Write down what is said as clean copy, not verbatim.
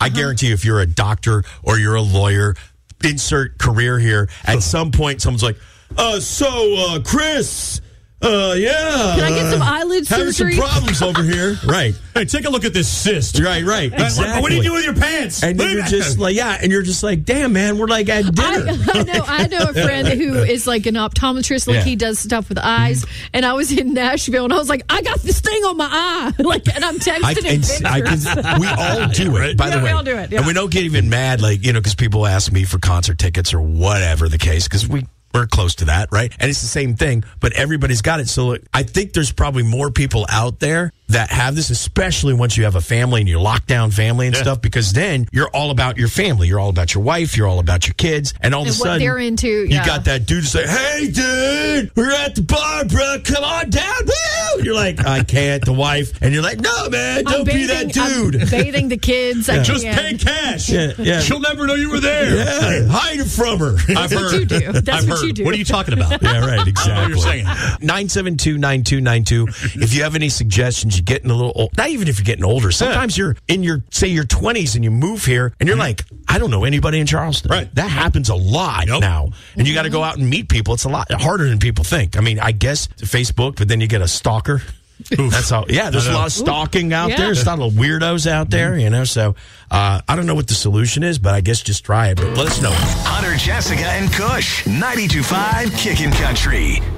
I guarantee you, if you're a doctor or you're a lawyer, insert career here, at some point, someone's like, Chris, yeah. Can I get some eyelid surgery? Having some problems over here. Right. Hey, take a look at this cyst. Right. Exactly. What do you do with your pants? And then you're just like, and you're just like, damn, man, we're like at dinner. I know a friend who is like an optometrist. Like he does stuff with eyes. And I was in Nashville, and I was like, I got this thing on my eye. And I'm texting him. We all do it, by the way. We all do it. Yeah. And we don't get even mad, because people ask me for concert tickets or whatever the case, because we're close to that, right? And it's the same thing, but everybody's got it. So I think there's probably more people out there that have this, especially once you have a family and your lockdown family and stuff, because then you're all about your family. You're all about your wife. You're all about your kids. And all of a sudden, what they're into, you got that dude to say, hey, dude, we're at the bar, bro. Come on down. Woo! You're like, I can't, the wife. And you're like, no, man, don't be that dude. I'm bathing the kids. Just pay cash. Yeah. She'll never know you were there. Yeah, hide it from her. I've heard. What you do. That's what you do. What are you talking about? Yeah, right, exactly. You're saying 972-9292. If you have any suggestions, you're getting a little old. Not even if you're getting older. Sometimes you're in your 20s and you move here and you're like, I don't know anybody in Charleston. Right. That happens a lot now. And you got to go out and meet people. It's a lot harder than people think. I mean, I guess Facebook, but then you get a stalker. That's all. Yeah, there's a lot of stalking out there. There's a lot of weirdos out there, So I don't know what the solution is, but I guess just try it. But let us know. Hunter, Jessica, and Kush, 92.5 Kickin' Country.